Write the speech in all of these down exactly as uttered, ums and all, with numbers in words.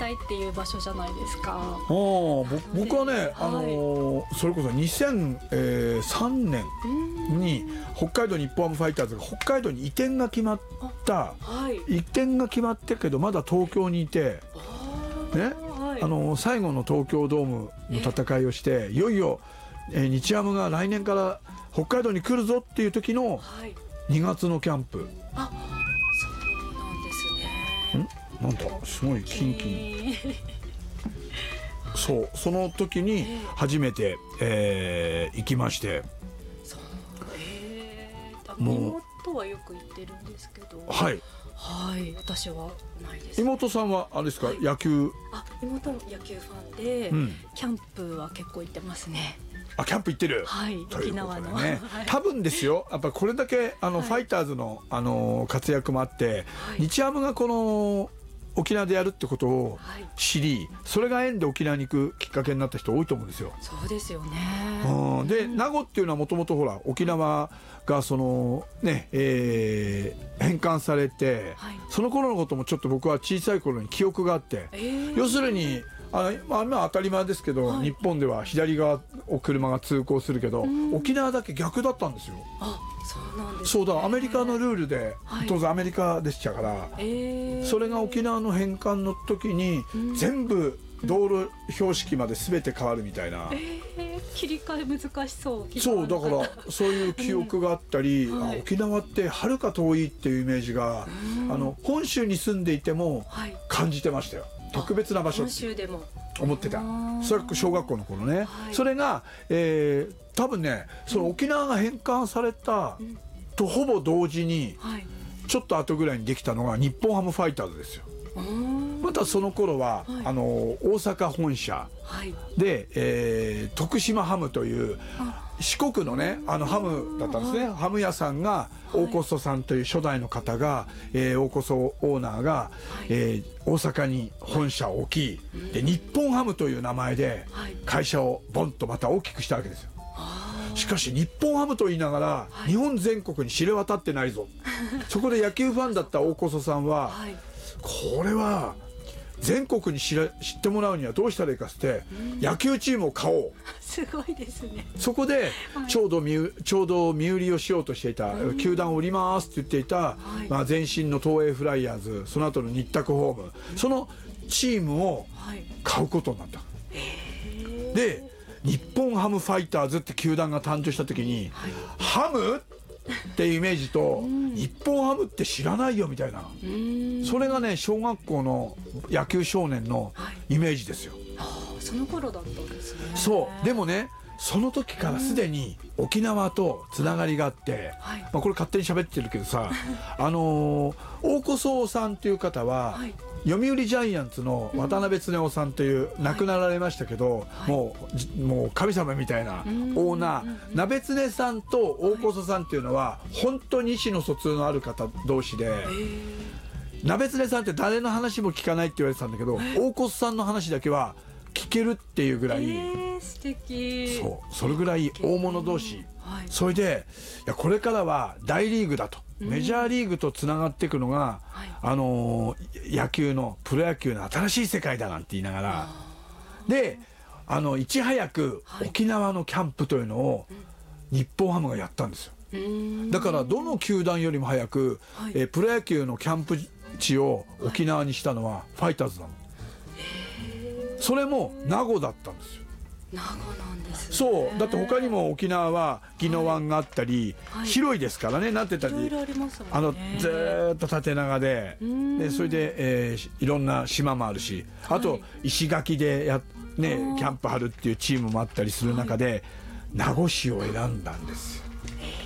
たいっていう場所じゃないですか。 あ僕はね、はい、あのー、それこそにせんさんねんに北海道日本ハムファイターズが北海道に移転が決まった、はい、移転が決まってけどまだ東京にいてね、はい、あのー、最後の東京ドームの戦いをしていよいよ、えー、日ハムが来年から北海道に来るぞっていう時のにがつのキャンプ、 あ、そうなんですね。 んなんだすごいキンキンそうその時に初めて、えー、行きまして、 そう、えー、妹はよく行ってるんですけど、 はいはい、私はないです、ね、 妹さんはあれですか、はい、野球、 あ、妹も野球ファンで、うん、キャンプは結構行ってますね。 あ、キャンプ行ってる、 はい、沖縄の、 ね、多分ですよ、やっぱこれだけあの、はい、ファイターズの、あの活躍もあって、はい、日ハムがこの沖縄でやるってことを知り、はい、それが縁で沖縄に行くきっかけになった人多いと思うんですよ。 そうですよね、 うん、で名護っていうのはもともとほら沖縄がそのね、えー、返還されて、はい、その頃のこともちょっと僕は小さい頃に記憶があって、えー、要するにあまあ、まあ当たり前ですけど、はい、日本では左側を車が通行するけど沖縄だけ逆だったんですよ。 あ、そうなんですね。 そうだ、アメリカのルールで、はい、当然アメリカでしたから、えー、それが沖縄の返還の時に全部道路標識まで全て変わるみたいな、 えー、切り替え難しそう。 そうだからそういう記憶があったり、うん、はい、沖縄ってはるか遠いっていうイメージが、あの本州に住んでいても感じてましたよ、はい、特別な場所って思ってた。それは小学校の頃ね、はい、それが、えー、多分ねその沖縄が返還されたとほぼ同時に、はい、ちょっと後ぐらいにできたのが日本ハムファイターズですよ。またその頃は、はい、あの大阪本社で、はい、えー、徳島ハムという四国のねあのハムだったんですね、はい、ハム屋さんが大こそさんという初代の方が、えー、大こそオーナーが、はい、えー、大阪に本社を置き、はい、で日本ハムという名前で会社をボンとまた大きくしたわけですよ。しかし日本ハムと言いながら、はい、日本全国に知れ渡ってないぞそこで野球ファンだった大こそさんは、はい、これは全国に知ら知ってもらうにはどうしたらいいかって、うん、野球チームを買おうすごいですね。 そこでちょうど身、はい、ちょうど身売りをしようとしていた、うん、球団を売りますって言っていた、はい、まあ、前身の東映フライヤーズ、その後の日卓ホーム、うん、そのチームを買うことになった、はい、で日本ハムファイターズって球団が誕生した時に、はい、ハムっていうイメージと、うん、日本ハムって知らないよみたいな、うん、それがね小学校の野球少年のイメージですよ、 はい、あ、その頃だったんですね。 そうでもねその時からすでに沖縄とつながりがあって、はい、まあ、これ勝手に喋ってるけどさあのー、大こそさんという方は、はい、読売ジャイアンツの渡辺恒夫さんという、うん、亡くなられましたけど、はい、もう、もう神様みたいなオーナー、鍋常さんと大こそさんっていうのは、はい、本当に意思の疎通のある方同士で、鍋常さんって誰の話も聞かないって言われてたんだけど、大こそさんの話だけは聞けるっていうぐらい、えー、素敵。 そうそれぐらい大物同士、はい、それでいやこれからは大リーグだと、メジャーリーグとつながっていくのが、はい、あのー、野球のプロ野球の新しい世界だなんて言いながら、であのいち早く沖縄のキャンプというのを日本ハムがやったんですよ。だからどの球団よりも早く、はい、えー、プロ野球のキャンプ地を沖縄にしたのはファイターズなの。それも名護だったんですよ。 名護なんですね。 そうだって他にも沖縄は宜野湾があったり、はい、広いですからね、なんて言ったらいろいろありますもんね。あのずーっと縦長で、でそれで、えー、いろんな島もあるし、あと、はい、石垣でや、ね、キャンプ張るっていうチームもあったりする中で、はい、名護市を選んだんですよ。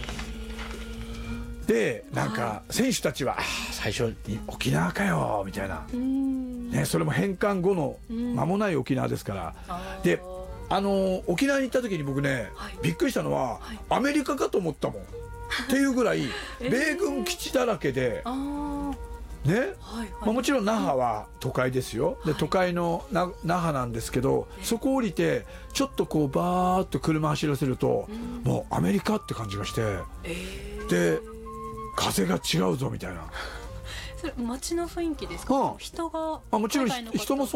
でなんか選手たちは最初に沖縄かよみたいな、ね、それも返還後の間もない沖縄ですから。であの沖縄に行った時に僕ね、はい、びっくりしたのは、はい、アメリカかと思ったもんっていうぐらい米軍基地だらけで、えー、ね、はいはい、まあ、もちろん那覇は都会ですよ。で都会のな那覇なんですけど、そこ降りてちょっとこうバーッと車走らせると、うん、もうアメリカって感じがして、えー、で風が違うぞみたいな。 それ街の雰囲気ですか？うん、人があもちろん人もそう